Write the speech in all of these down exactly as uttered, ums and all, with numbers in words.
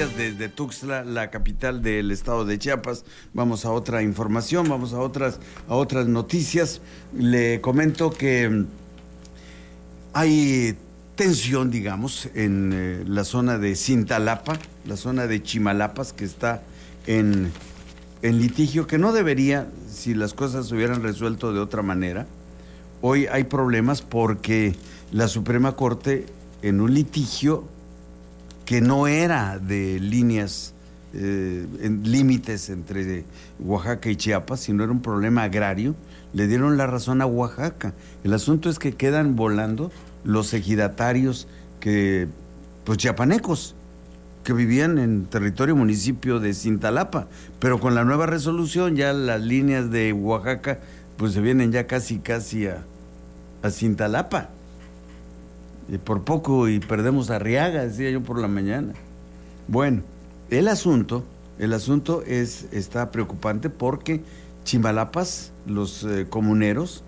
días desde Tuxtla, la capital del estado de Chiapas. Vamos a otra información, vamos a otras, a otras noticias. Le comento que hay tensión, digamos, en eh, la zona de Cintalapa, la zona de Chimalapas, que está en, en litigio, que no debería, si las cosas se hubieran resuelto de otra manera. Hoy hay problemas porque la Suprema Corte, en un litigio que no era de líneas, eh, en límites entre Oaxaca y Chiapas, sino era un problema agrario, le dieron la razón a Oaxaca. El asunto es que quedan volando los ejidatarios que, pues chiapanecos, que vivían en territorio municipio de Cintalapa, pero con la nueva resolución ya las líneas de Oaxaca pues se vienen ya casi casi a, a Cintalapa. Y por poco y perdemos a Arriaga, decía yo por la mañana. Bueno, el asunto, el asunto es, está preocupante porque Chimalapas, los eh, comuneros,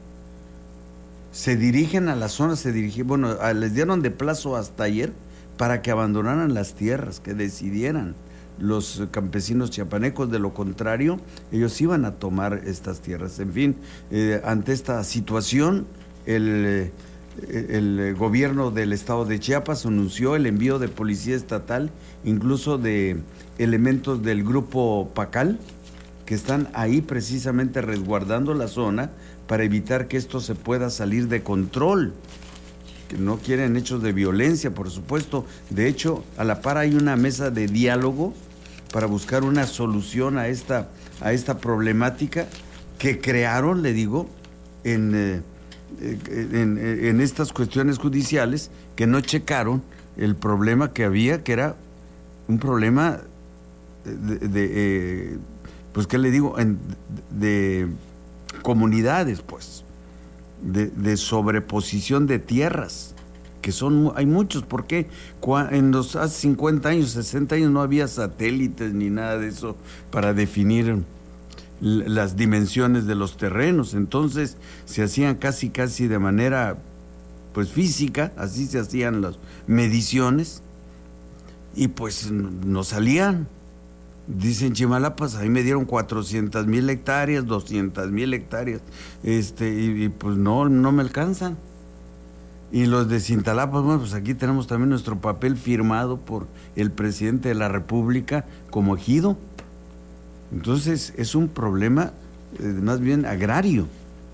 se dirigen a la zona, se dirigen, bueno, a, les dieron de plazo hasta ayer para que abandonaran las tierras, que decidieran los campesinos chiapanecos. De lo contrario, ellos iban a tomar estas tierras. En fin, eh, ante esta situación, el... Eh, el gobierno del estado de Chiapas anunció el envío de policía estatal, incluso de elementos del grupo Pacal, que están ahí precisamente resguardando la zona para evitar que esto se pueda salir de control, que no quieren hechos de violencia, por supuesto. De hecho, a la par hay una mesa de diálogo para buscar una solución a esta, a esta problemática que crearon, le digo, en... Eh, En, en estas cuestiones judiciales, que no checaron el problema que había, que era un problema de, de eh, pues qué le digo, en, de comunidades, pues, de, de sobreposición de tierras, que son, hay muchos. Porque en los hace cincuenta años, sesenta años no había satélites ni nada de eso para definir las dimensiones de los terrenos, entonces se hacían casi casi de manera pues física, así se hacían las mediciones y pues no salían. Dicen Chimalapas, ahí me dieron cuatrocientas mil hectáreas, doscientas mil hectáreas, este, y, y pues no, no me alcanzan. Y los de Cintalapa, bueno, pues aquí tenemos también nuestro papel firmado por el presidente de la República como ejido. Entonces es un problema eh, más bien agrario.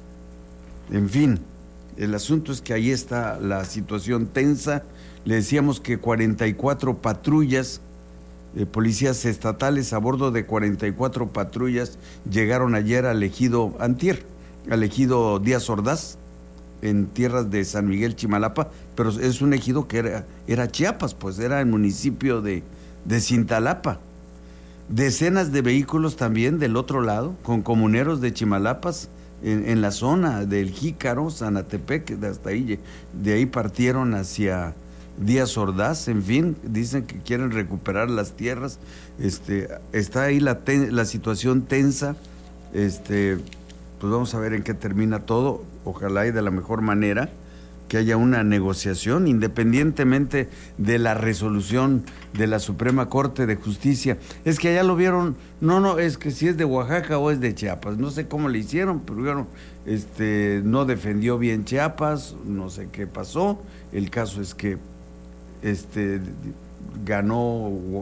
En fin, el asunto es que ahí está la situación tensa. Le decíamos que cuarenta y cuatro patrullas, eh, policías estatales a bordo de cuarenta y cuatro patrullas llegaron ayer al ejido Antier, al ejido Díaz Ordaz, en tierras de San Miguel Chimalapa, pero es un ejido que era, era Chiapas, pues era el municipio de, de Cintalapa. Decenas de vehículos también del otro lado, con comuneros de Chimalapas, en, en la zona del Jícaro, Zanatepec, de hasta ahí, de ahí partieron hacia Díaz Ordaz. En fin, dicen que quieren recuperar las tierras. Este, está ahí la, ten, la situación tensa. Este, pues vamos a ver en qué termina todo. Ojalá y de la mejor manera, que haya una negociación independientemente de la resolución de la Suprema Corte de Justicia. Es que allá lo vieron, no, no, es que si es de Oaxaca o es de Chiapas, no sé cómo le hicieron, pero vieron, este, no defendió bien Chiapas, no sé qué pasó. El caso es que este, ganó